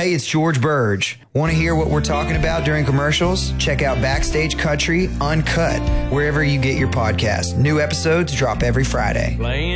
Hey, it's George Burge. Want to hear what we're talking about during commercials? Check out Backstage Country Uncut, wherever you get your podcast. New episodes drop every Friday.